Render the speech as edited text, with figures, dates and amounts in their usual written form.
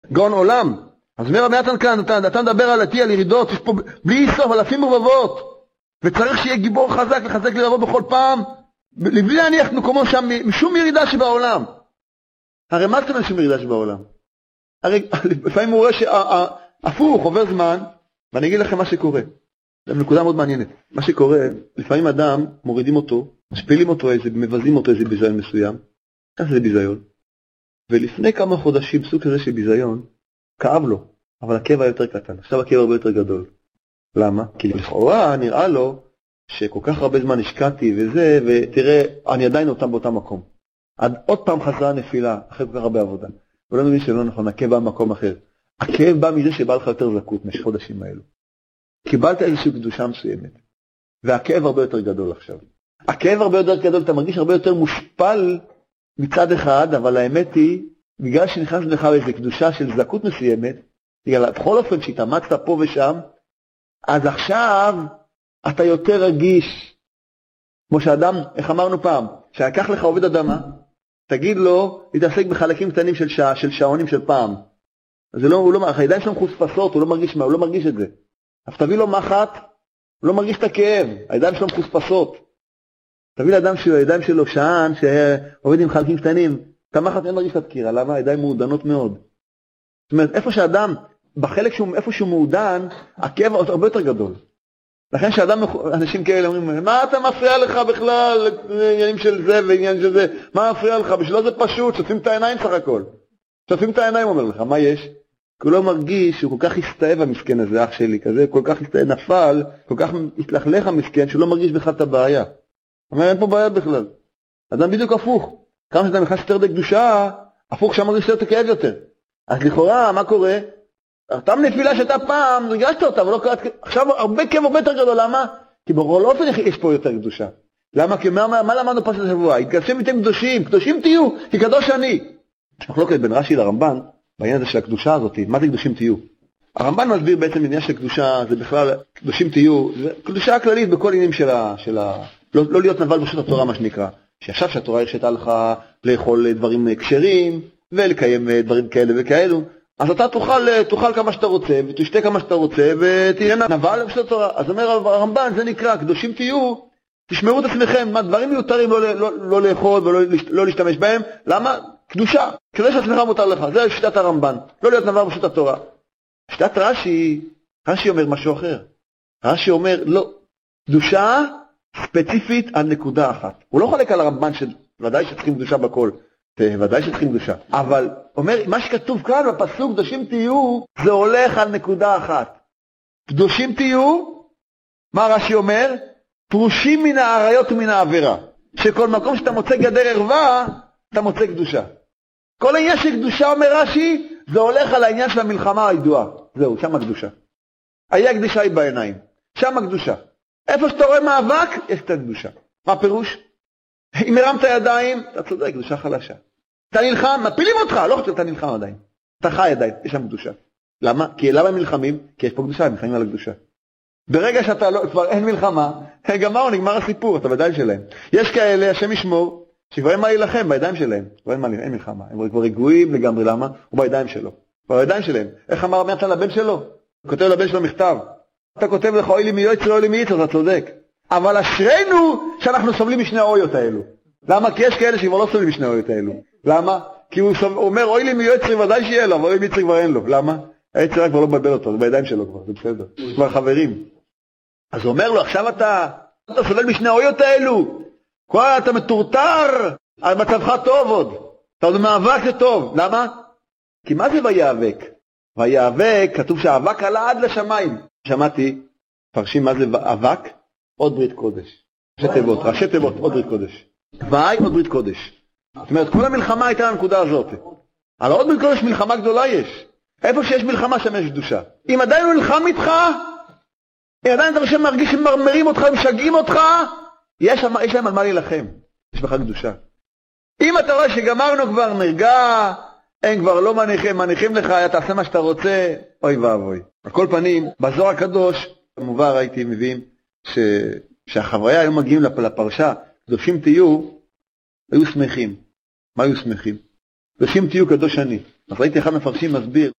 גאון עולם. אז אומר רבי נתן כאן, אתה מדבר על ירידות, יש פה בלי סוף, אלפים ורבבות. וצריך שיהיה גיבור חזק לחזק לרבות בכל פעם, לבלי להניח מקומו שם משום ירידה שבעולם. הרי מה זאת אומרת שום ירידה שבעולם? הרי לפעמים הוא רואה שהפוך, עובר זמן, ואני אגיד לכם מה שקורה. זו נקודה מאוד מעניינת. מה שקורה, לפעמים אדם, מורידים אותו, משפילים אותו, מבזים אותו איזה ביזיון מסוים, כך זה ביזיון. ולפני כמה חודשים, סוג כזה של ביזיון, כאב לו, אבל הכאב היה יותר קטן. עכשיו הכאב הרבה יותר גדול. למה? כי לכאורה נראה לו שכל כך הרבה זמן השקעתי וזה, ותראה, אני עדיין אותם באותם מקום. עד עוד פעם חזרה נפילה, אחרי כל כך הרבה עבודה. ולא מבין שלא נכון, הכאב בא במקום אחר. הכאב בא מזה שבא לך יותר זכות משך חודשים האלו. קיבלת איזושהי קדושה מסוימת, והכאב הרבה יותר גדול עכשיו. הכאב הרבה יותר גדול, אתה מרגיש הרבה יותר מושפל מצד אחד, אבל האמת היא, בגלל שנכנס לך איזו קדושה של זכות מסוימת, בכל אופן שהתאמצת פה ושם, אז עכשיו אתה יותר רגיש. כמו שאדם, איך אמרנו פעם, שיקח לך עובד אדמה, תגיד לו, להתעסק בחלקים קטנים של שעונים של פעם. אז הידיים שלו מחוספסות, הוא לא מרגיש את זה. אז תביא לו מחט, הוא לא מרגיש את הכאב, הידיים שלו מחוספסות. תביא לאדם הידיים שלו שען, שעובד עם חלקים קטנים, את המחט אין מרגיש את הדקירה, למה? הידיים מעודנות מאוד. זאת אומרת, איפה שאדם, בחלק איפה שהוא מעודן, הכאב הרבה יותר גדול. לכן שאדם, אנשים כאלה אומרים, מה אתה מפריע לך בכלל, עניינים של זה ועניין של זה, מה מפריע לך? בשביל זה פשוט, שותפים את העיניים סך הכל. שותפים את העיניים, אומר לך, מה יש? כי הוא לא מרגיש שהוא כל כך הסתאב המסכן הזה, אח שלי, כזה, כל כך נפל, כל כך התלכלך המסכן, שהוא לא מרגיש בכלל את הבעיה. אומר, אין פה בעיה בכלל. אדם בדיוק הפוך. כמה שאתה נכנס יותר לקדושה, הפוך שם מרגיש יותר כאב יותר. אז לכאורה, מה קורה? אותם נפילה שאתה פעם, רגשת אותה, אבל לא קראת, עכשיו הרבה כאב הרבה יותר גדול, למה? כי בכל אופן יש פה יותר קדושה. למה? כי מה למדנו פרשת השבוע? התקדשים אתם קדושים, קדושים תהיו, כי קדוש אני. יש מחלוקת בין רש"י לרמב"ן, בעניין הזה של הקדושה הזאת, מה זה קדושים תהיו? הרמב"ן מסביר בעצם עניין של קדושה, זה בכלל, קדושים תהיו, זה קדושה הכללית בכל עניינים לא להיות נבל ברשות התורה, מה שנקרא. שעכשיו שהתורה הרשתה לך לאכול דברים כשרים, ולקיים דברים כאלה וכאלו, אז אתה תאכל כמה שאתה רוצה, ותשתה כמה שאתה רוצה, ותהיה נבל ברשות התורה. אז אומר הרמב"ן, זה נקרא, קדושים תהיו, תשמרו את עצמכם, דברים מיותרים לא לאכול ולא להשתמש בהם. למה? קדושה. כדי שעצמך מותר לך. זה שיטת הרמב"ן. לא להיות נבל ברשות התורה. שיטת רש"י אומר משהו אחר. רש"י אומר, לא. קדושה ספציפית על נקודה אחת. הוא לא חולק על הרמב"ן שוודאי שצריכים קדושה בכל. ודאי שצריכים קדושה. אבל אומר, מה שכתוב כאן בפסוק, קדושים תהיו, זה הולך על נקודה אחת. קדושים תהיו, מה רש"י אומר? פרושים מן העריות ומן העבירה. שכל מקום שאתה מוצא גדר ערווה, אתה מוצא קדושה. כל העניין של קדושה, אומר רש"י, זה הולך על העניין של המלחמה הידועה. זהו, שם הקדושה. היה קדושה היא בעיניים. שם הקדושה. איפה שאתה רואה מאבק, יש את הקדושה. מה פירוש? אם הרמת ידיים, אתה צודק, קדושה חלשה. אתה נלחם, מפילים אותך, לא חושב שאתה נלחם עדיין. אתה חי עדיין, יש שם קדושה. למה? כי למה הם נלחמים? כי יש פה קדושה, הם נלחמים על הקדושה. ברגע שאתה לא, כבר אין מלחמה, גמרנו, נגמר הסיפור, אתה בידיים שלהם. יש כאלה, השם ישמור, שכבר אין מה להילחם בידיים שלהם. כבר אין מלחמה, הם כבר רגועים לגמרי, למה? הוא בידיים שלו. כבר בידיים שלהם. איך אמר רבי נתן לבן שלו? הוא כותב לבן שלו מכתב. אתה כותב לך, אוי לי מיוצר, אוי לי מיצר, אתה צודק. אבל אשרינו שאנחנו סובלים משני האויות האלו. למה? כי יש כאלה שכבר לא סובלים משני האויות האלו. למה? כי הוא אומר, אוי לי מיוצר, ודאי שיהיה לו, אבל אוי לי מיצר כבר אין לו. למה? היצר כבר לא מבלבל אותו, זה בידיים שלו כבר, זה בסדר. כבר חברים. אז הוא אומר לו, עכשיו אתה סובל משני האויות האלו. כבר אתה מטורטר, על מצבך טוב עוד. אתה עוד מאבק זה טוב. למה? כי מה זה ויאבק? ויאבק, כתוב שהאבק עלה עד לשמיים. שמעתי, פרשים מה זה אבק? עוד ברית קודש. ראשי תיבות, עוד ברית קודש. ואי עוד ברית קודש. זאת אומרת, כל המלחמה הייתה לנקודה הזאת. על עוד ברית קודש מלחמה גדולה יש. איפה שיש מלחמה שם יש קדושה. אם עדיין הוא נלחם איתך, אם עדיין אתה מרגיש שמרמרים אותך, משגעים אותך, יש להם על מה להילחם. יש בך קדושה. אם אתה רואה שגמרנו כבר נרגע, הם כבר לא מניחים לך, תעשה מה שאתה רוצה, אוי ואבוי. על כל פנים, בזוהר הקדוש, במובן הייתי מבין, שהחוויה היו מגיעים לפרשה, קדושים תהיו, היו שמחים. מה היו שמחים? קדושים תהיו קדוש אני. אז ראיתי אחד מפרשים מסביר,